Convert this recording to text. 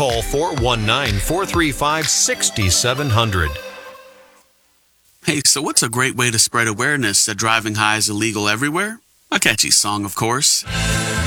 Call 419-435-6700. Hey, so what's a great way to spread awareness that driving high is illegal everywhere? A catchy song, of course.